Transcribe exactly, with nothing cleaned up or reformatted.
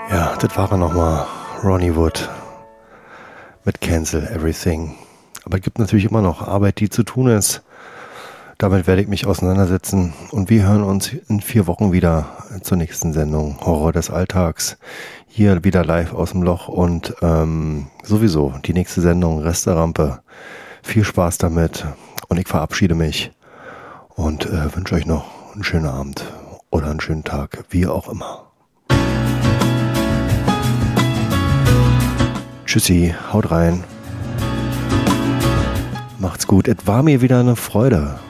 Ja, das war er nochmal. Ronnie Wood mit Cancel Everything. Aber es gibt natürlich immer noch Arbeit, die zu tun ist. Damit werde ich mich auseinandersetzen. Und wir hören uns in vier Wochen wieder zur nächsten Sendung Horror des Alltags. Hier wieder live aus dem Loch und ähm, sowieso die nächste Sendung Resterampe. Viel Spaß damit und ich verabschiede mich und äh, wünsche euch noch einen schönen Abend oder einen schönen Tag, wie auch immer. Tschüssi, haut rein. Macht's gut. Es war mir wieder eine Freude.